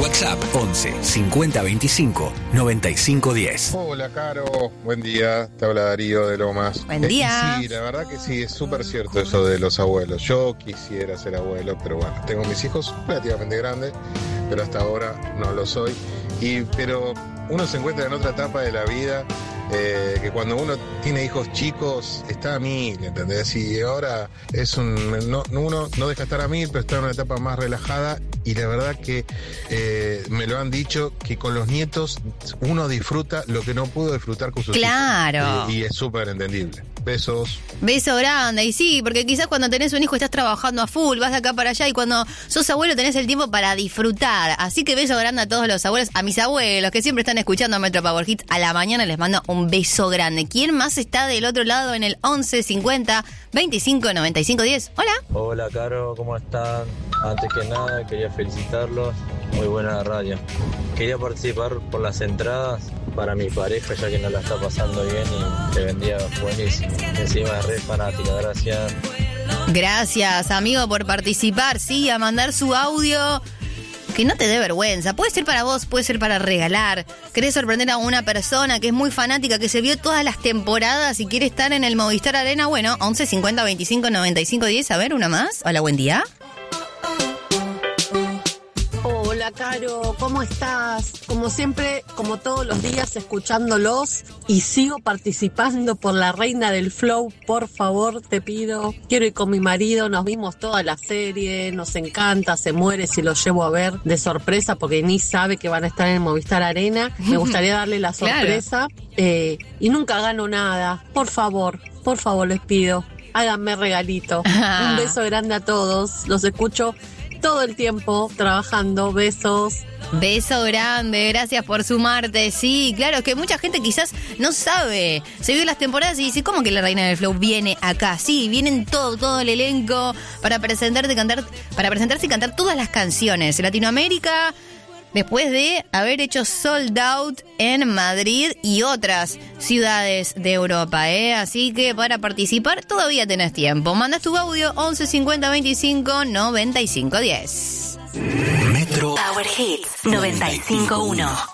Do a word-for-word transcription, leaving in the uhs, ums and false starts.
WhatsApp once cincuenta veinticinco noventa y cinco diez. Hola, Caro. Buen día. Te habla Darío de Lomas. Buen día. Eh, sí, la verdad que sí, es súper cierto eso de los abuelos. Yo quisiera ser abuelo, pero bueno, tengo mis hijos relativamente grandes, pero hasta ahora no lo soy. Y, pero uno se encuentra en otra etapa de la vida, eh, que cuando uno tiene hijos chicos está a mil, ¿entendés? Y ahora es un no, uno no deja estar a mil, pero está en una etapa más relajada. Y la verdad que eh, me lo han dicho, que con los nietos uno disfruta lo que no pudo disfrutar con sus claro. hijos. Claro. Y, y es súper entendible. Besos. Beso grande. Y sí, porque quizás cuando tenés un hijo estás trabajando a full, vas de acá para allá, y cuando sos abuelo tenés el tiempo para disfrutar. Así que beso grande a todos los abuelos, a mis abuelos que siempre están escuchando Metro Power Hits a la mañana, les mando un beso grande. ¿Quién más está del otro lado en el once cincuenta veinticinco noventa y cinco diez? Hola. Hola, Caro, ¿cómo están? Antes que nada quería felicitarlos, muy buena radio. Quería participar por las entradas para mi pareja, ya que no la está pasando bien y te vendía buenísimo. Encima es re fanática, gracias. Gracias, amigo, por participar. Sí, a mandar su audio. Que no te dé vergüenza. Puede ser para vos, puede ser para regalar. ¿Querés sorprender a una persona que es muy fanática, que se vio todas las temporadas y quiere estar en el Movistar Arena? Bueno, once cincuenta veinticinco noventa y cinco diez. A ver, una más. Hola, buen día. Hola, Caro, ¿cómo estás? Como siempre, como todos los días, escuchándolos, y sigo participando por la Reina del Flow. Por favor, te pido. Quiero ir con mi marido, nos vimos toda la serie, nos encanta, se muere si lo llevo a ver de sorpresa, porque ni sabe que van a estar en el Movistar Arena. Me gustaría darle la sorpresa. Claro. eh, y nunca gano nada. Por favor, por favor, les pido, háganme regalito. Ah. Un beso grande a todos, los escucho todo el tiempo trabajando. Besos. Beso grande, gracias por sumarte. Sí, claro, es que mucha gente quizás no sabe. Se vio las temporadas y dice, ¿cómo que la Reina del Flow viene acá? Sí, vienen todo, todo el elenco para presentarte, cantar, para presentarse y cantar todas las canciones. Latinoamérica, después de haber hecho sold out en Madrid y otras ciudades de Europa, ¿eh? Así que para participar todavía tenés tiempo. Mandas tu audio once cincuenta veinticinco noventa y cinco diez. Metro Power Hits noventa y cinco uno.